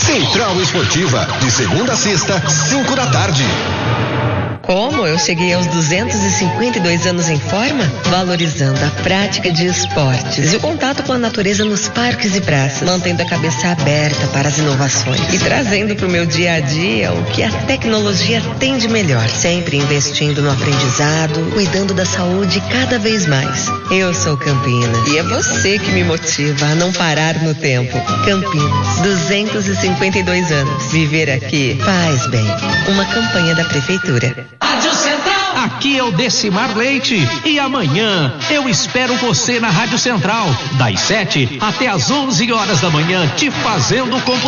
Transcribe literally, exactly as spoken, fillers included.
Central Esportiva, de segunda a sexta, cinco da tarde. Como eu cheguei aos duzentos e cinquenta e dois anos em forma? Valorizando a prática de esportes e o contato com a natureza nos parques e praças, mantendo a cabeça aberta para as inovações e trazendo para o meu dia a dia o que a tecnologia tem de melhor, sempre investindo no aprendizado, cuidando da saúde cada vez mais. Eu sou Campina e é você que me motiva a não parar no tempo. Campinas, duzentos e cinquenta e dois anos. Viver aqui faz bem. Uma campanha da Prefeitura. Rádio Central. Aqui é o Decimar Leite e amanhã eu espero você na Rádio Central, das sete até as onze horas da manhã, te fazendo companhia.